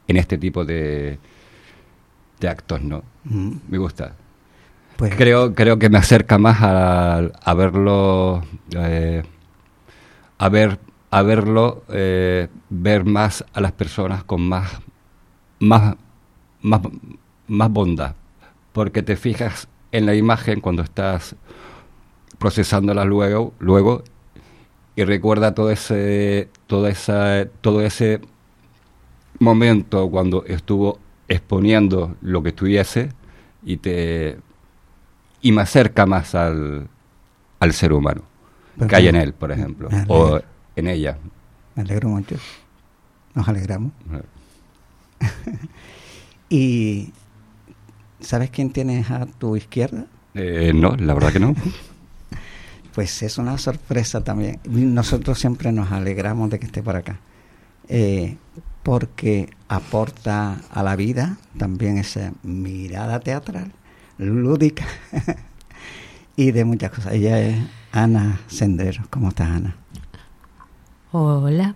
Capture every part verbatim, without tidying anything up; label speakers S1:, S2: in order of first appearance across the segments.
S1: en este tipo de, de actos, ¿no?
S2: Mm.
S1: Me gusta.
S2: Pues,
S1: Creo creo que me acerca más a, a verlo, eh, a ver a verlo, eh, ver más a las personas con más más más más bondad, porque te fijas en la imagen cuando estás procesándola luego luego y recuerda todo ese toda esa todo ese momento cuando estuvo exponiendo lo que estuviese y te y me acerca más al, al ser humano
S2: pues
S1: que hay
S2: me-
S1: en él, por ejemplo,
S2: me
S1: o
S2: alegro,
S1: en ella.
S2: me alegro mucho. Nos alegramos. Y ¿sabes quién tienes a tu izquierda?
S1: Eh, no, la verdad que no.
S2: Pues es una sorpresa también. Nosotros siempre nos alegramos de que esté por acá, eh, porque aporta a la vida también esa mirada teatral, lúdica y de muchas cosas. Ella es Ana Sendero. ¿Cómo estás, Ana?
S3: Hola.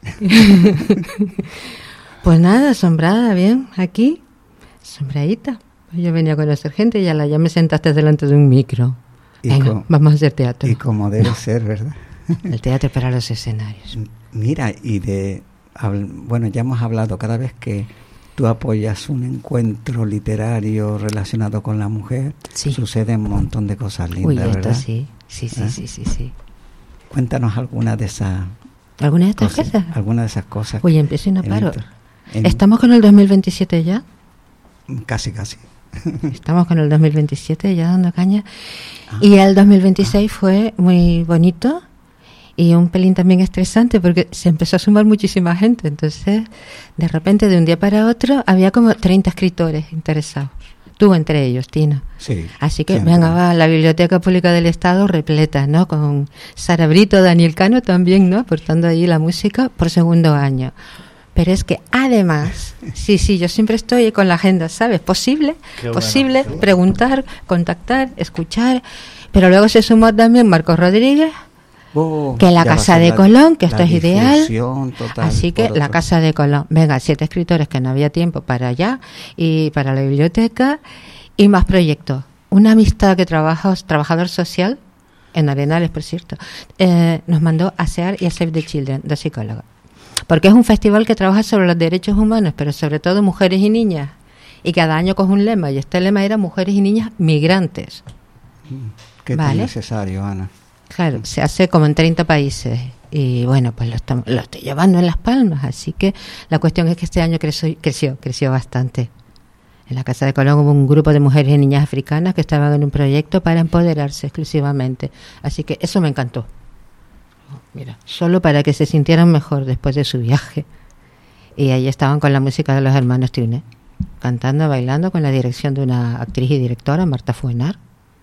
S3: Pues nada, asombrada, bien, aquí, asombradita. Yo venía a conocer gente y ya, la, ya me sentaste delante de un micro.
S2: Y
S3: Venga,
S2: co-
S3: vamos a hacer teatro.
S2: Y como debe ser, ¿verdad?
S3: El teatro para los escenarios.
S2: Mira, y de... habl- Bueno, ya hemos hablado, cada vez que tú apoyas un encuentro literario relacionado con la mujer,
S3: Sí.
S2: suceden un montón de cosas lindas,
S3: Uy, esto
S2: ¿verdad?
S3: sí, sí, sí,
S2: ¿Eh?
S3: sí, sí, sí.
S2: Cuéntanos alguna de esas
S3: ¿Alguna de estas
S2: cosas.
S3: cosas?
S2: Alguna de esas cosas.
S3: Uy, empiezo y no paro.
S2: eventos. En-
S3: ¿Estamos con el dos mil veintisiete ya?
S2: Casi, casi.
S3: Estamos con el dos mil veintisiete ya dando caña.
S2: Ah.
S3: Y el dos mil veintiséis fue muy bonito y un pelín también estresante porque se empezó a sumar muchísima gente. Entonces, de repente, de un día para otro, había como treinta escritores interesados. Tú entre ellos, Tino.
S2: Sí.
S3: Así que,
S2: siempre.
S3: venga, va, la Biblioteca Pública del Estado repleta, ¿no? Con Sara Brito, Daniel Cano también, ¿no? Aportando ahí la música por segundo año. Pero es que además, sí, sí, yo siempre estoy con la agenda, ¿sabes? Posible,
S4: Qué bueno,
S3: posible,
S4: qué bueno.
S3: preguntar, contactar, escuchar. Pero luego se sumó también Marcos Rodríguez,
S2: Oh,
S3: que la
S2: ya va a
S3: Casa
S2: ser
S3: de
S2: la-
S3: Colón, que
S2: la
S3: esto es ideal.
S2: difusión total
S3: Así que
S2: por
S3: la
S2: otro-
S3: Casa de Colón. Venga, siete escritores que no había tiempo para allá y para la biblioteca y más proyectos. Una amistad que trabaja, trabajador social, en Arenales, por cierto, eh, nos mandó a SEAR y a Save the Children, dos psicólogos. Porque es un festival que trabaja sobre los derechos humanos, pero sobre todo mujeres y niñas. Y cada año coge un lema, y este lema era mujeres y niñas migrantes.
S2: Qué tan
S3: Vale.
S2: necesario, Ana.
S3: Claro, se hace como en treinta países. Y bueno, pues lo, estamos, lo estoy llevando en Las Palmas. Así que la cuestión es que este año creció, creció, creció bastante. En la Casa de Colón hubo un grupo de mujeres y niñas africanas que estaban en un proyecto para empoderarse exclusivamente. Así que eso me encantó. Mira, solo para que se sintieran mejor después de su viaje. Y ahí estaban con la música de los hermanos Triunet, cantando, bailando, con la dirección de una actriz y directora, Marta Fuenar.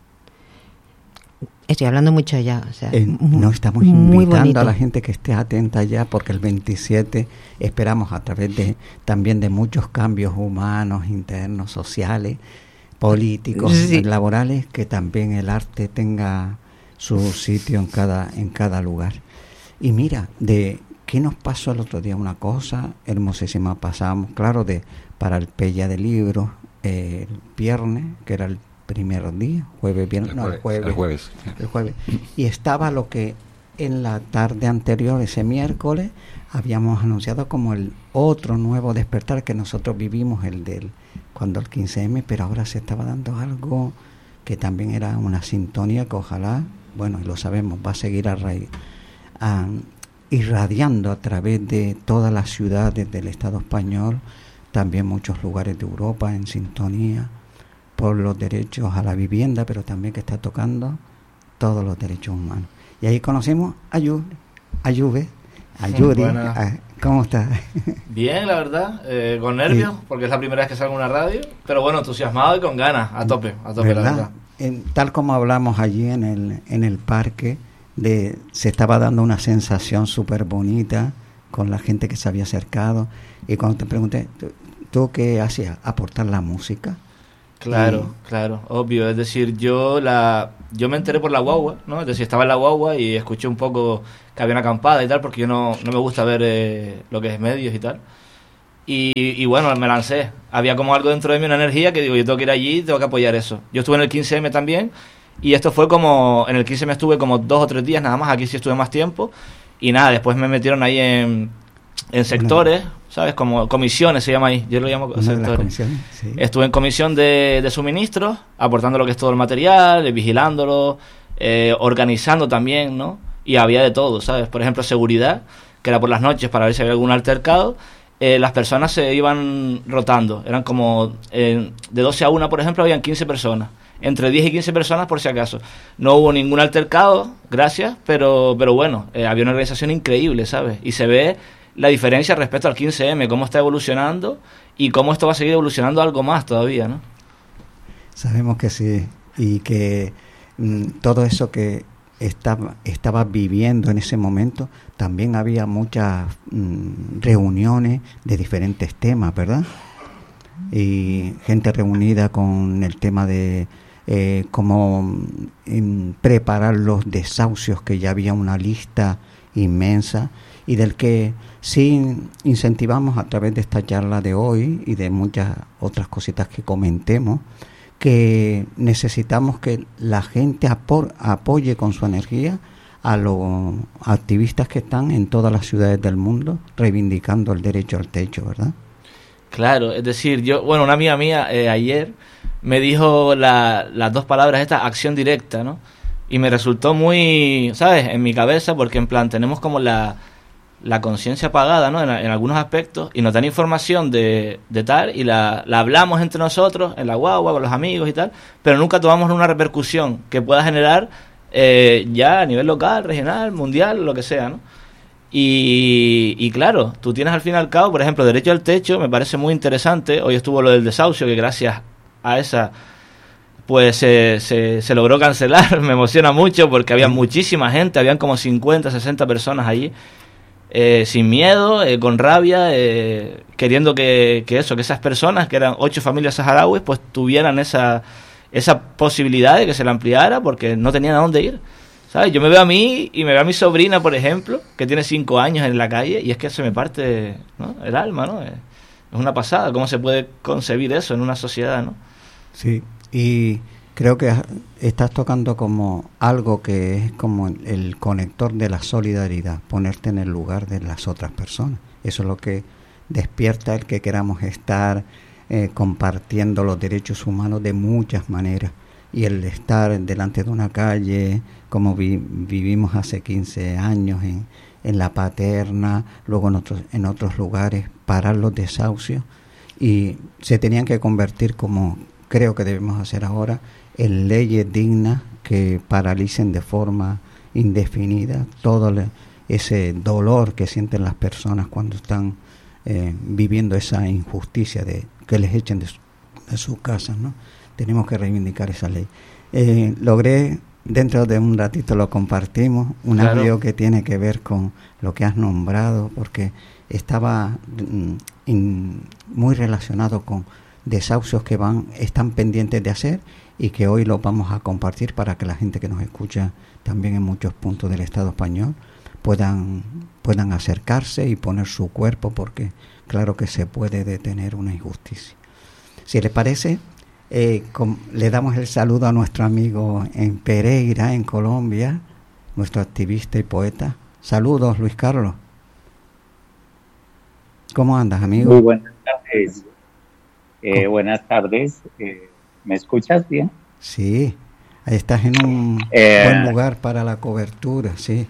S3: Estoy hablando mucho ya. O sea,
S2: Eh,
S3: mu-
S2: no estamos
S3: muy
S2: invitando
S3: bonito.
S2: a la gente que esté atenta ya, porque el veintisiete esperamos, a través de también de muchos cambios humanos, internos, sociales, políticos,
S3: Sí.
S2: laborales, que también el arte tenga su sitio en cada en cada lugar. Y mira, de qué nos pasó el otro día, una cosa hermosísima. Pasamos, claro, de para el Pella de Libros, eh, el viernes, que era el primer día, jueves, viernes,
S1: El
S2: no, el
S1: jueves,
S2: jueves,
S1: el jueves.
S2: el jueves. Y estaba lo que en la tarde anterior, ese miércoles, habíamos anunciado como el otro nuevo despertar que nosotros vivimos, el del cuando el quince eme, pero ahora se estaba dando algo que también era una sintonía que ojalá, bueno, y lo sabemos, va a seguir a raíz, a, irradiando a través de todas las ciudades del Estado español, también muchos lugares de Europa en sintonía por los derechos a la vivienda, pero también que está tocando todos los derechos humanos. Y ahí conocimos a Juve, a Juve, a Yuri.
S4: Buenas.
S2: A- ¿Cómo estás?
S4: Bien, la verdad, eh, con nervios,
S2: Sí.
S4: porque es la primera vez que salgo en una radio, pero bueno, entusiasmado y con ganas, a tope, a tope, la
S2: ¿Verdad?
S4: verdad.
S2: En- tal como hablamos allí en el, en el parque, de, se estaba dando una sensación súper bonita con la gente que se había acercado. Y cuando te pregunté, ¿tú, tú qué hacías? ¿Aportar la música?
S4: Claro, claro, obvio. Es decir, yo la yo me enteré por la guagua, ¿no? Es decir, estaba en la guagua y escuché un poco que había una acampada y tal, porque yo no, no me gusta ver eh, lo que es medios y tal. Y, y bueno, me lancé. Había como algo dentro de mí, una energía que digo, yo tengo que ir allí, tengo que apoyar eso. Yo estuve en el quince eme también, y esto fue como, en el quince eme estuve como dos o tres días nada más, aquí sí estuve más tiempo, y nada, después me metieron ahí en, en sectores, ¿sabes? Como comisiones se llama ahí, yo lo llamo sectores. Sí. Estuve en comisión de, de suministros, aportando lo que es todo el material, vigilándolo, eh, organizando también, ¿no? Y había de todo, ¿sabes? Por ejemplo, seguridad, que era por las noches para ver si había algún altercado. Eh, las personas se iban rotando, eran como eh, de doce a una, por ejemplo, habían quince personas, entre diez y quince personas por si acaso. No hubo ningún altercado, gracias, pero pero bueno, eh, había una organización increíble, ¿sabes? Y se ve la diferencia respecto al quince eme, cómo está evolucionando y cómo esto va a seguir evolucionando algo más todavía, ¿no?
S2: Sabemos que sí, y que mm, todo eso que estaba, estaba viviendo en ese momento, también había muchas mm, reuniones de diferentes temas, ¿verdad? Y gente reunida con el tema de eh, cómo mm, preparar los desahucios, que ya había una lista inmensa, y del que sí incentivamos a través de esta charla de hoy y de muchas otras cositas que comentemos, que necesitamos que la gente apor, apoye con su energía a los activistas que están en todas las ciudades del mundo reivindicando el derecho al techo, ¿verdad?
S4: Claro, es decir, yo, bueno, una amiga mía eh, ayer me dijo la, las dos palabras estas, acción directa, ¿no? Y me resultó muy, ¿sabes?, en mi cabeza, porque en plan tenemos como la... la conciencia apagada, ¿no? En, en algunos aspectos, y nos dan información de, de tal, y la, la hablamos entre nosotros, en la guagua, con los amigos y tal, pero nunca tomamos una repercusión que pueda generar eh, ya a nivel local, regional, mundial, lo que sea, ¿no? Y, y claro, tú tienes al fin y al cabo, por ejemplo, derecho al techo, me parece muy interesante. Hoy estuvo lo del desahucio, que gracias a esa pues se, se, se logró cancelar. Me emociona mucho porque había muchísima gente, habían como cincuenta, sesenta personas allí. Eh, sin miedo, eh, con rabia, eh, queriendo que, que eso, que esas personas, que eran ocho familias saharauis, pues tuvieran esa, esa posibilidad de que se la ampliara, porque no tenían a dónde ir, ¿sabes? Yo me veo a mí y me veo a mi sobrina, por ejemplo, que tiene cinco años en la calle, y es que se me parte, ¿no?, el alma, ¿no? Es una pasada, ¿cómo se puede concebir eso en una sociedad, ¿no?
S2: Sí, y creo que estás tocando como algo que es como el conector de la solidaridad, ponerte en el lugar de las otras personas. Eso es lo que despierta el que queramos estar eh, compartiendo los derechos humanos de muchas maneras. Y el estar delante de una calle, como vi, vivimos hace quince años en, en La Paterna, luego en otros, en otros lugares, parar los desahucios, y se tenían que convertir, como creo que debemos hacer ahora, en leyes dignas que paralicen de forma indefinida todo le, ese dolor que sienten las personas cuando están eh, viviendo esa injusticia de que les echen de, su, de sus casas, ¿no? Tenemos que reivindicar esa ley. Eh, logré, dentro de un ratito lo compartimos, un claro. audio que tiene que ver con lo que has nombrado, porque estaba mm, in, muy relacionado con desahucios que van están pendientes de hacer, y que hoy lo vamos a compartir para que la gente que nos escucha también en muchos puntos del Estado español puedan puedan acercarse y poner su cuerpo, porque claro que se puede detener una injusticia. Si les parece, eh, com, le damos el saludo a nuestro amigo en Pereira, en Colombia, nuestro activista y poeta. Saludos, Luis Carlos. ¿Cómo andas, amigo?
S5: Muy buenas tardes. Eh, buenas tardes. Eh, ¿Me escuchas bien?
S2: Sí, ahí estás en un
S5: eh,
S2: buen lugar para la cobertura, sí.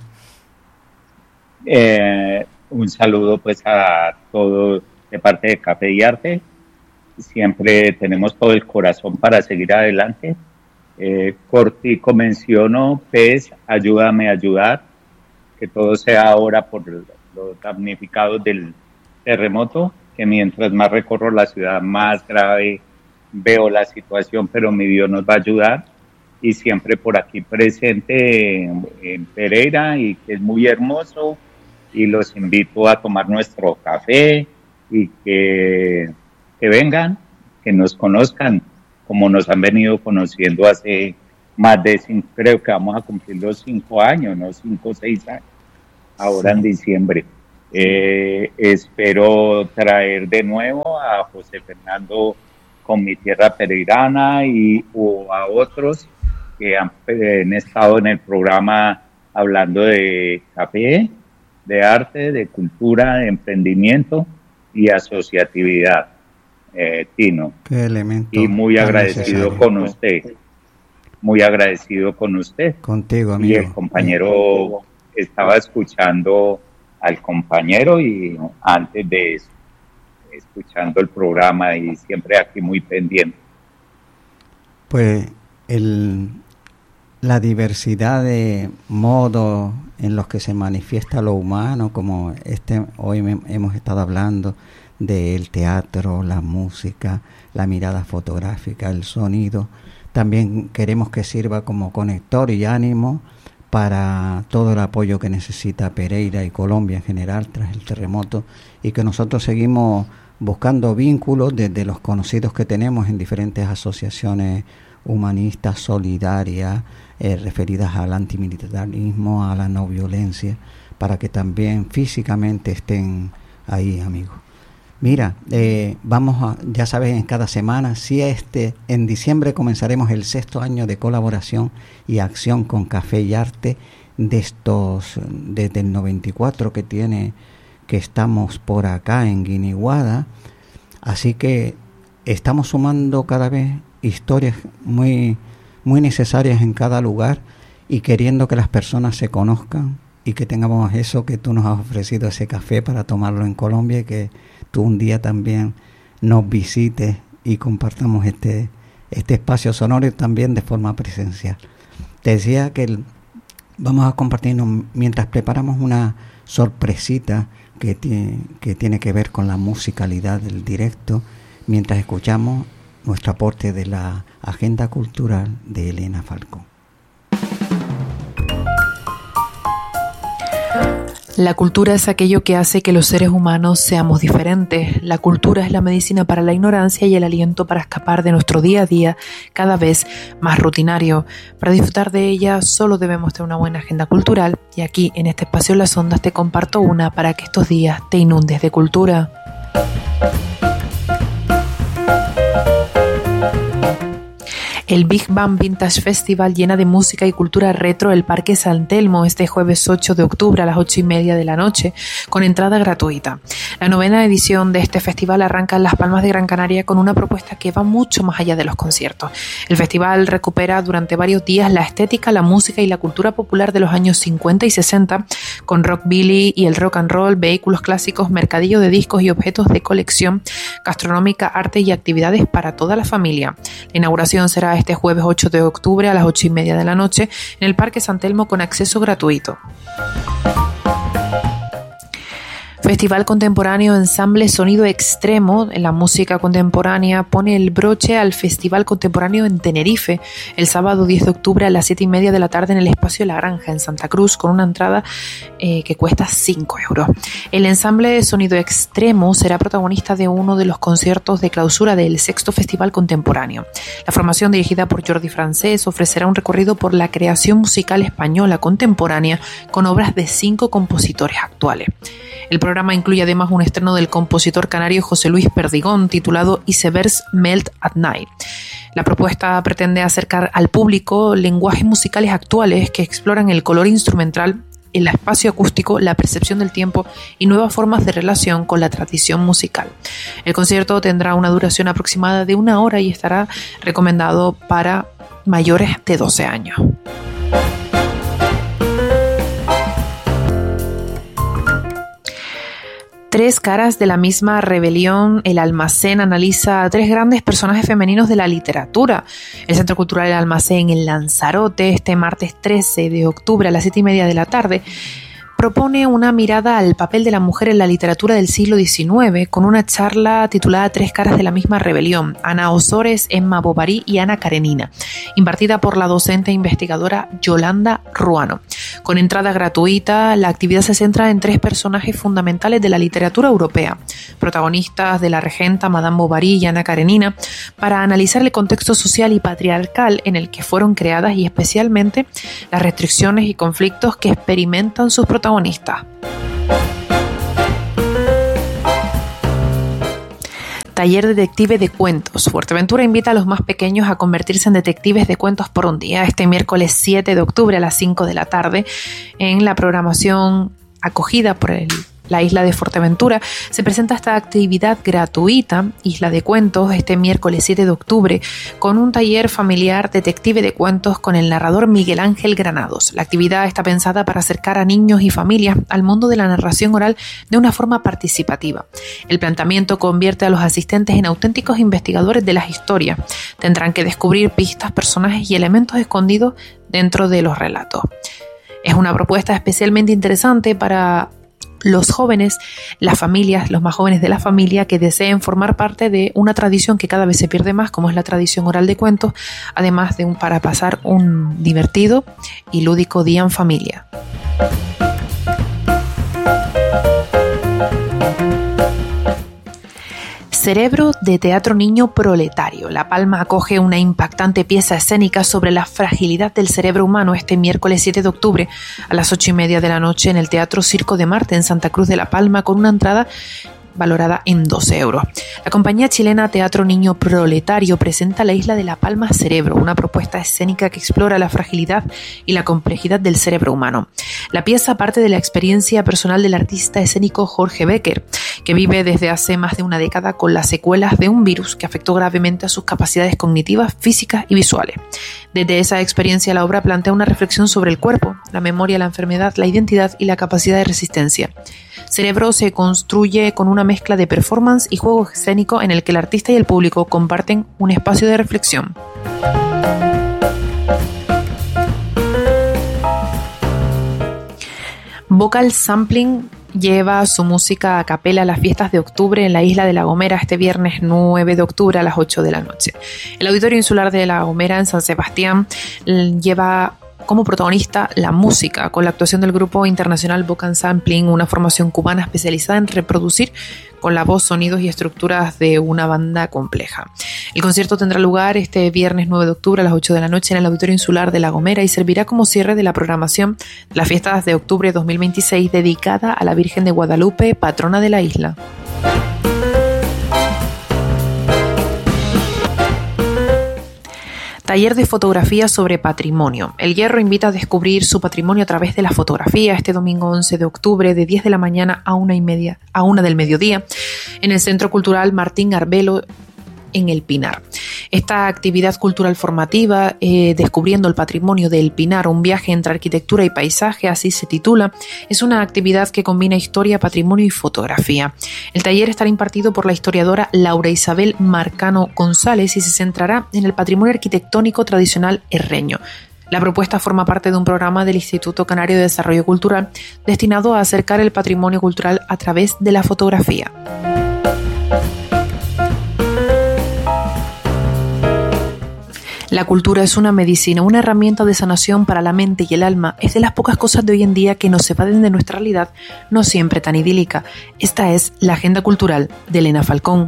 S5: Eh, un saludo pues a todos de parte de Café y Arte. Siempre tenemos todo el corazón para seguir adelante. Eh, cortico menciono, P E S, ayúdame a ayudar, que todo sea ahora por los damnificados del terremoto, que mientras más recorro la ciudad, más grave veo la situación, pero mi Dios nos va a ayudar. Y siempre por aquí presente en, en Pereira, y que es muy hermoso, y los invito a tomar nuestro café y que, que vengan, que nos conozcan como nos han venido conociendo hace más de cinco, creo que vamos a cumplir los cinco años, no cinco o seis años, ahora sí. En diciembre. Eh, espero traer de nuevo a José Fernando con Mi Tierra Pereirana y o a otros que han, han estado en el programa hablando de café, de arte, de cultura, de emprendimiento y asociatividad. Eh, Tino.
S2: Qué elemento.
S5: Y muy agradecido
S2: necesario.
S5: con usted. Muy agradecido con usted.
S2: Contigo, amigo.
S5: Y el compañero, estaba escuchando al compañero y antes de eso, escuchando el programa y siempre aquí muy pendiente.
S2: Pues el, la diversidad de modos en los que se manifiesta lo humano, como este hoy me, hemos estado hablando del teatro, la música, la mirada fotográfica, el sonido, también queremos que sirva como conector y ánimo para todo el apoyo que necesita Pereira y Colombia en general tras el terremoto, y que nosotros seguimos buscando vínculos desde los conocidos que tenemos en diferentes asociaciones humanistas, solidarias, eh, referidas al antimilitarismo, a la no violencia, para que también físicamente estén ahí, amigos. Mira, eh, vamos a, ya sabes, en cada semana, si este, en diciembre comenzaremos el sexto año de colaboración y acción con Café y Arte, de estos, desde el noventa y cuatro que tiene, que estamos por acá en Guiniguada, así que estamos sumando cada vez historias muy, muy necesarias en cada lugar y queriendo que las personas se conozcan y que tengamos eso que tú nos has ofrecido, ese café para tomarlo en Colombia, y que tú un día también nos visites y compartamos este, este espacio sonoro también de forma presencial. Te decía que el, vamos a compartirnos mientras preparamos una sorpresita que tiene, que tiene que ver con la musicalidad del directo, mientras escuchamos nuestro aporte de la agenda cultural de Elena Falcón.
S6: La cultura es aquello que hace que los seres humanos seamos diferentes. La cultura es la medicina para la ignorancia y el aliento para escapar de nuestro día a día, cada vez más rutinario. Para disfrutar de ella solo debemos tener una buena agenda cultural, y aquí en este espacio en las ondas te comparto una para que estos días te inundes de cultura. El Big Bang Vintage Festival llena de música y cultura retro el Parque San Telmo este jueves ocho de octubre a las ocho y media de la noche, con entrada gratuita. La novena edición de este festival arranca en Las Palmas de Gran Canaria con una propuesta que va mucho más allá de los conciertos. El festival recupera durante varios días la estética, la música y la cultura popular de los años cincuenta y sesenta, con rockabilly y el rock and roll, vehículos clásicos, mercadillo de discos y objetos de colección, gastronómica, arte y actividades para toda la familia. La inauguración será este jueves ocho de octubre a las ocho y media de la noche en el Parque San Telmo con acceso gratuito. Festival Contemporáneo Ensamble Sonido Extremo. La música contemporánea pone el broche al Festival Contemporáneo en Tenerife el sábado diez de octubre a las siete y media de la tarde en el Espacio La Granja en Santa Cruz, con una entrada eh, que cuesta cinco euros. El Ensamble Sonido Extremo será protagonista de uno de los conciertos de clausura del sexto Festival Contemporáneo. La formación, dirigida por Jordi Francés, ofrecerá un recorrido por la creación musical española contemporánea con obras de cinco compositores actuales. El programa incluye además un estreno del compositor canario José Luis Perdigón titulado Icebergs Melt at Night. La propuesta pretende acercar al público lenguajes musicales actuales que exploran el color instrumental, el espacio acústico, la percepción del tiempo y nuevas formas de relación con la tradición musical. El concierto tendrá una duración aproximada de una hora y estará recomendado para mayores de doce años. Tres caras de la misma rebelión. El Almacén analiza a tres grandes personajes femeninos de la literatura. El Centro Cultural El Almacén en Lanzarote, este martes trece de octubre a las siete y media de la tarde, propone una mirada al papel de la mujer en la literatura del siglo diecinueve con una charla titulada Tres caras de la misma rebelión, Ana Osores, Emma Bovary y Ana Karenina, impartida por la docente e investigadora Yolanda Ruano. Con entrada gratuita, la actividad se centra en tres personajes fundamentales de la literatura europea, protagonistas de La Regenta, Madame Bovary y Ana Karenina, para analizar el contexto social y patriarcal en el que fueron creadas y especialmente las restricciones y conflictos que experimentan sus protagonistas. Taller Detective de Cuentos. Fuerteventura invita a los más pequeños a convertirse en detectives de cuentos por un día. Este miércoles siete de octubre a las cinco de la tarde, en la programación acogida por el la isla de Fuerteventura, se presenta esta actividad gratuita, Isla de Cuentos, este miércoles siete de octubre, con un taller familiar detective de cuentos con el narrador Miguel Ángel Granados. La actividad está pensada para acercar a niños y familias al mundo de la narración oral de una forma participativa. El planteamiento convierte a los asistentes en auténticos investigadores de las historias. Tendrán que descubrir pistas, personajes y elementos escondidos dentro de los relatos. Es una propuesta especialmente interesante para los jóvenes, las familias, los más jóvenes de la familia que deseen formar parte de una tradición que cada vez se pierde más, como es la tradición oral de cuentos, además de un, para pasar un divertido y lúdico día en familia. Cerebro de Teatro Niño Proletario. La Palma acoge una impactante pieza escénica sobre la fragilidad del cerebro humano este miércoles siete de octubre a las ocho y media de la noche en el Teatro Circo de Marte en Santa Cruz de la Palma, con una entrada valorada en doce euros. La compañía chilena Teatro Niño Proletario presenta La Isla de la Palma Cerebro, una propuesta escénica que explora la fragilidad y la complejidad del cerebro humano. La pieza parte de la experiencia personal del artista escénico Jorge Becker, que vive desde hace más de una década con las secuelas de un virus que afectó gravemente a sus capacidades cognitivas, físicas y visuales. Desde esa experiencia, la obra plantea una reflexión sobre el cuerpo, la memoria, la enfermedad, la identidad y la capacidad de resistencia. Cerebro se construye con una mezcla de performance y juego escénico en el que el artista y el público comparten un espacio de reflexión. Vocal Sampling lleva su música a capela a las fiestas de octubre en la isla de La Gomera este viernes nueve de octubre a las ocho de la noche. El Auditorio Insular de La Gomera en San Sebastián lleva como protagonista la música, con la actuación del grupo internacional Vocal Sampling, una formación cubana especializada en reproducir con la voz sonidos y estructuras de una banda compleja. El concierto tendrá lugar este viernes nueve de octubre a las ocho de la noche en el Auditorio Insular de La Gomera y servirá como cierre de la programación de las fiestas de octubre de dos mil veintiséis dedicada a la Virgen de Guadalupe, patrona de la isla. Taller de fotografía sobre patrimonio. El Hierro invita a descubrir su patrimonio a través de la fotografía este domingo once de octubre de diez de la mañana a una y media, a una del mediodía en el Centro Cultural Martín Arbelo en El Pinar. Esta actividad cultural formativa, eh, Descubriendo el Patrimonio de El Pinar, un viaje entre arquitectura y paisaje, así se titula, es una actividad que combina historia, patrimonio y fotografía. El taller estará impartido por la historiadora Laura Isabel Marcano González y se centrará en el patrimonio arquitectónico tradicional herreño. La propuesta forma parte de un programa del Instituto Canario de Desarrollo Cultural destinado a acercar el patrimonio cultural a través de la fotografía. La cultura es una medicina, una herramienta de sanación para la mente y el alma. Es de las pocas cosas de hoy en día que nos evaden de nuestra realidad, no siempre tan idílica. Esta es la Agenda Cultural de Elena Falcón.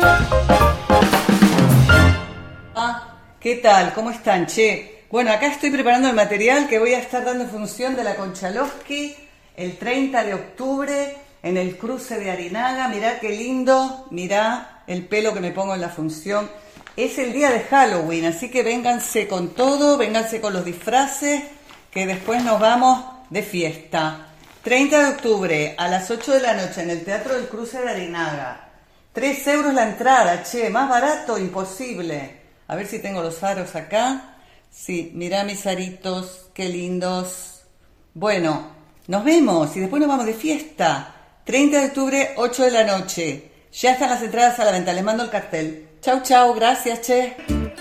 S7: Ah, ¿qué tal? ¿Cómo están, che? Bueno, acá estoy preparando el material que voy a estar dando en función de la Konchalovsky el treinta de octubre en el cruce de Arinaga. Mirá qué lindo, mirá el pelo que me pongo en la función. Es el día de Halloween, así que vénganse con todo, vénganse con los disfraces, que después nos vamos de fiesta. treinta de octubre a las ocho de la noche en el Teatro del Cruce de Arinaga. tres euros la entrada, che, más barato imposible. A ver si tengo los aros acá. Sí, mirá mis aritos, qué lindos. Bueno, nos vemos y después nos vamos de fiesta. treinta de octubre, ocho de la noche. Ya están las entradas a la venta, les mando el cartel. Chau, chau, gracias, che.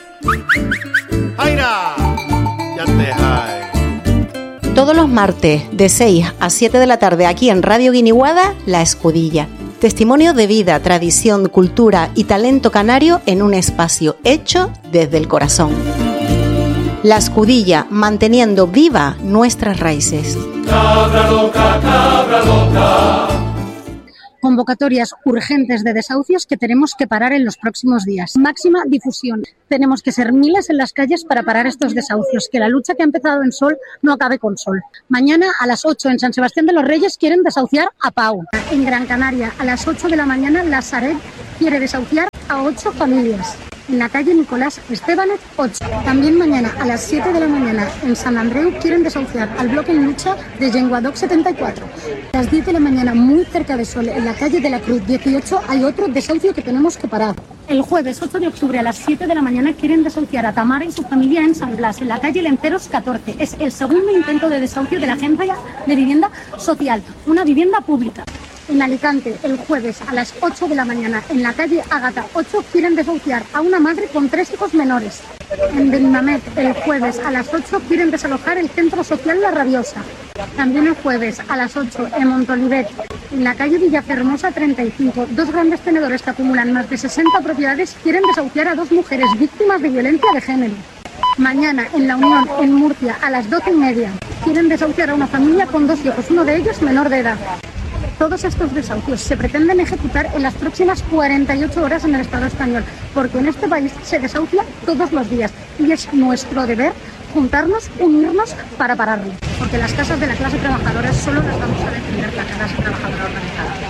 S8: ¡Jaira! Ya te hay.
S9: Todos los martes de seis a siete de la tarde aquí en Radio Guiniguada, La Escudilla. Testimonio de vida, tradición, cultura y talento canario en un espacio hecho desde el corazón. La Escudilla, manteniendo viva nuestras raíces.
S10: Cabra loca, cabra loca.
S11: Convocatorias urgentes de desahucios que tenemos que parar en los próximos días. Máxima difusión. Tenemos que ser miles en las calles para parar estos desahucios. Que la lucha que ha empezado en Sol no acabe con Sol. Mañana a las ocho en San Sebastián de los Reyes quieren desahuciar a Pau. En Gran Canaria a las ocho de la mañana la Sareb quiere desahuciar a ocho familias. En la calle Nicolás Estébanez, ocho. También mañana a las siete de la mañana en San Andreu quieren desahuciar al bloque en lucha de Llenguadoc setenta y cuatro. A las diez de la mañana, muy cerca de Sol, en la calle de la Cruz dieciocho, hay otro desahucio que tenemos que parar. El jueves ocho de octubre a las siete de la mañana quieren desahuciar a Tamara y su familia en San Blas, en la calle Lenceros catorce. Es el segundo intento de desahucio de la agencia de vivienda social, una vivienda pública. En Alicante, el jueves a las ocho de la mañana, en la calle Ágata ocho, quieren desahuciar a una madre con tres hijos menores. En Benimamet, el jueves a las ocho, quieren desalojar el centro social La Rabiosa. También el jueves a las ocho, en Montolivet, en la calle Villafermosa treinta y cinco, dos grandes tenedores que acumulan más de sesenta propiedades quieren desahuciar a dos mujeres víctimas de violencia de género. Mañana, en La Unión, en Murcia, a las doce y media, quieren desahuciar a una familia con dos hijos, uno de ellos menor de edad. Todos estos desahucios se pretenden ejecutar en las próximas cuarenta y ocho horas en el Estado español, porque en este país se desahucia todos los días y es nuestro deber juntarnos, unirnos para pararlo, porque las casas de la clase trabajadora solo las vamos a defender la clase trabajadora organizada.